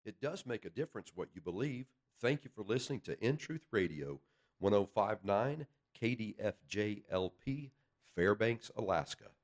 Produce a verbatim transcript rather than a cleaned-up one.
It does make a difference what you believe. Thank you for listening to In Truth Radio, one oh five point nine K D F J L P, Fairbanks, Alaska.